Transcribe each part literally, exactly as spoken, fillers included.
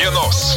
dienos.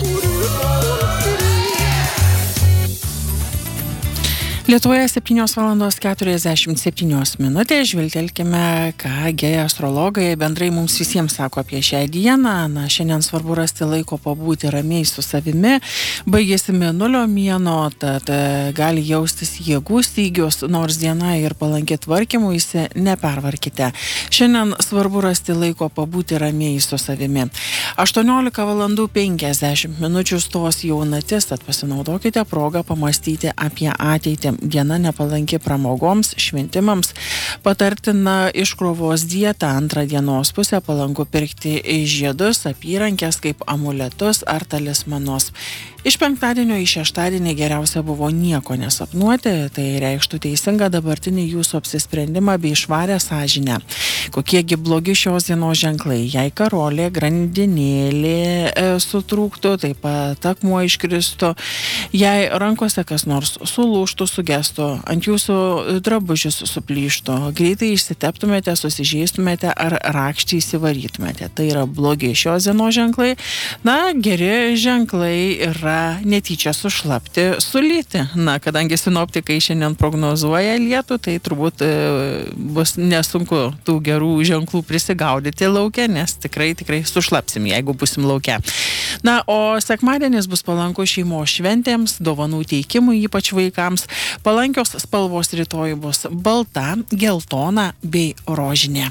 Lietuvoje septynios valandos keturiasdešimt septynios minutės. Žvilgtelkime, kągi astrologai bendrai mums visiems sako apie šią dieną. Na, šiandien svarbu rasti laiko pabūti ramiai su savimi. Baigėsi mėnulio mėnuo, tad gali jaustis jėgų stygius, nors diena ir palanki tvarkymuisi, nepervarkite. Šiandien svarbu rasti laiko pabūti ramiai su savimi. aštuoniolika valandų penkiasdešimt minučių stos jaunatis, tad pasinaudokite progą pamastyti apie ateitį. Diena nepalanki pramogoms, šventimams, patartina iškrovos dieta, antrą dienos pusę palanku pirkti žiedus, apyrankės kaip amuletus ar talismanus. Iš penktadienio į šeštadienį geriausia buvo nieko nesapnuoti, tai reikštų teisingą dabartinį jūsų apsisprendimą bei švarę sąžinę. Kokiegi blogi šios dienos ženklai, jei karolė, grandinėlė e, sutrūktų, taip pat akmuo iškristų, jei rankose kas nors sulūžtų, sugestų, ant jūsų drabužius suplyštų, greitai išsiteptumėte, susižeistumėte ar rakštį įsivarytumėte. Tai yra blogi šios dienos ženklai. Na, geri ženklai yra netyčia sušlapti, sulyti. Na, kadangi sinoptikai šiandien prognozuoja lietų, tai turbūt e, bus nesunku tų gerų ženklų prisigaudyti lauke, nes tikrai, tikrai sušlapsim, jeigu busim lauke. Na, o sekmadienis bus palankus šeimos šventėms, dovanų teikimui, ypač vaikams. Palankios spalvos rytoj bus balta, geltona bei rožinė.